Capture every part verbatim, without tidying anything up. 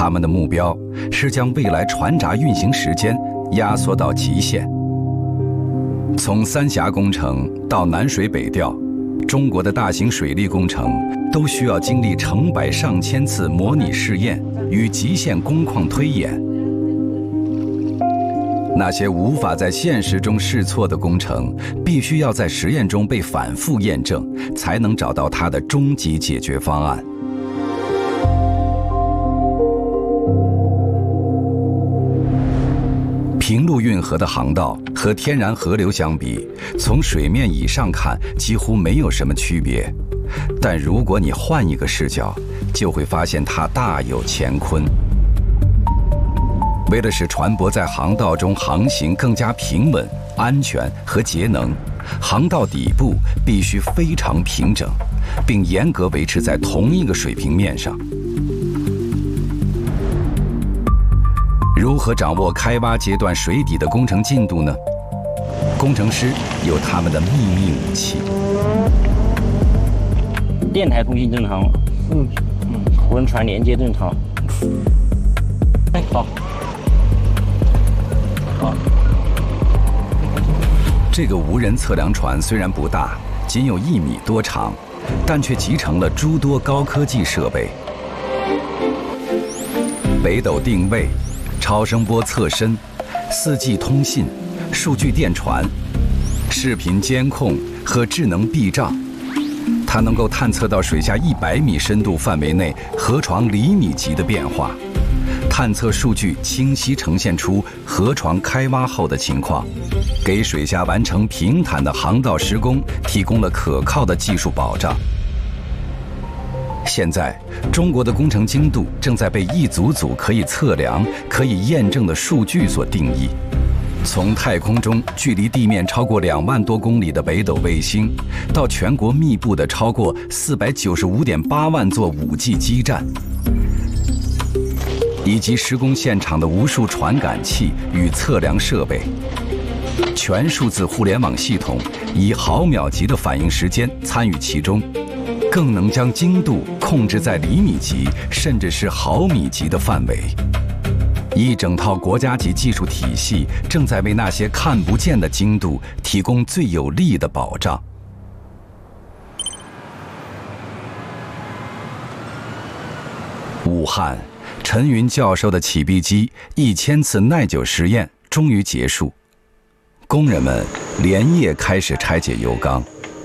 他们的目标是将未来船闸运行时间压缩到极限。从三峡工程到南水北调，中国的大型水利工程都需要经历成百上千次模拟试验与极限工况推演。那些无法在现实中试错的工程，必须要在实验中被反复验证，才能找到它的终极解决方案。平陆运河的航道和天然河流相比，从水面以上看几乎没有什么区别，但如果你换一个视角，就会发现它大有乾坤。为了使船舶在航道中航行更加平稳、安全和节能，航道底部必须非常平整，并严格维持在同一个水平面上。如何掌握开挖阶段水底的工程进度呢？工程师有他们的秘密武器。 电台通信正常，嗯嗯，无人船连接正常。哎，好。好。 这个无人测量船虽然不大，仅有一米多长，但却集成了诸多高科技设备：北斗定位、超声波测深、四 G 通信、数据电传、视频监控和智能避障。它能够探测到水下一百米深度范围内河床厘米级的变化，探测数据清晰呈现出河床开挖后的情况，给水下完成平坦的航道施工提供了可靠的技术保障。现在，中国的工程精度正在被一组组可以测量、可以验证的数据所定义。从太空中距离地面超过两万多公里的北斗卫星，到全国密布的超过四百九十五点八万座五 G 基站，以及施工现场的无数传感器与测量设备，全数字互联网系统以毫秒级的反应时间参与其中，更能将精度控制在厘米级甚至是毫米级的范围。一整套国家级技术体系正在为那些看不见的精度提供最有力的保障。武汉，陈云教授的起闭机一千次耐久实验终于结束，工人们连夜开始拆解油缸。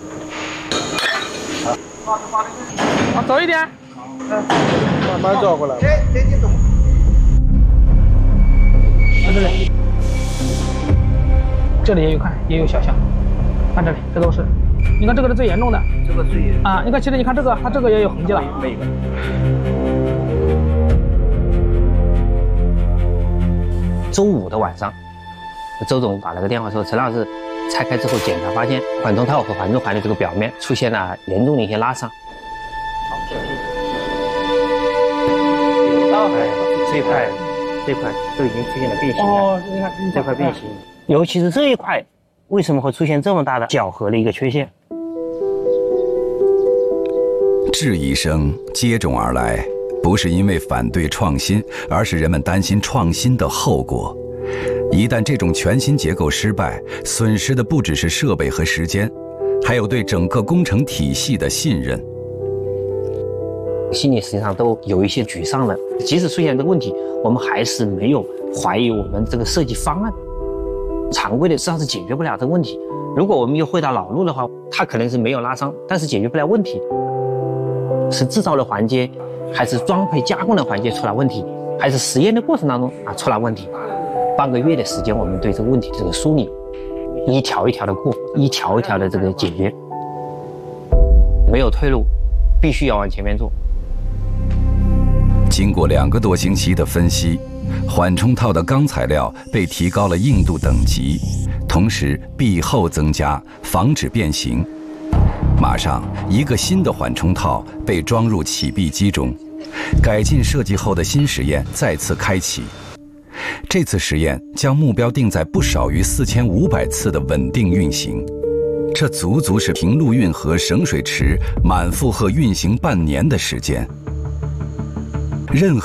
啊，走一点，慢慢走过来。这里，这里也有看，也有小象，看这里，这都是。你看这个是最严重的，这个最严啊！你看，其实你看这个，它这个也有痕迹了。每个。 周五的晚上，周总打了个电话说，陈老师，拆开之后检查发现缓冲套和缓冲环的这个表面出现了严重的一些拉伤。好，有道还这块。这块都已经出现了变形了。哦，你看这块变形，尤其是这一块，为什么会出现这么大的角合的一个缺陷？ 质疑声接踵而来，不是因为反对创新，而是人们担心创新的后果。一旦这种全新结构失败，损失的不只是设备和时间，还有对整个工程体系的信任。 心里实际上都有一些沮丧的，即使出现这个问题，我们还是没有怀疑我们这个设计方案。常规的实际上是解决不了这个问题。如果我们又回到老路的话，它可能是没有拉伤，但是解决不了问题。是制造的环节，还是装配加工的环节出了问题，还是实验的过程当中啊出了问题？半个月的时间，我们对这个问题这个梳理，一条一条的过，一条一条的这个解决，没有退路，必须要往前面做。 经过两个多星期的分析，缓冲套的钢材料被提高了硬度等级，同时壁厚增加，防止变形。马上，一个新的缓冲套被装入起闭机中，改进设计后的新实验再次开启。这次实验将目标定在不少于四千五百次的稳定运行，这足足是平陆运河省水池满负荷运行半年的时间。任何